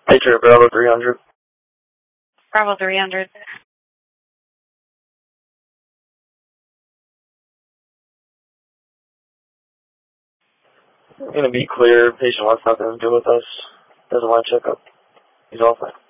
Patriot Bravo 300. Bravo 300. Gonna be clear. Patient wants nothing to do with us. Doesn't want to check up. He's all fine.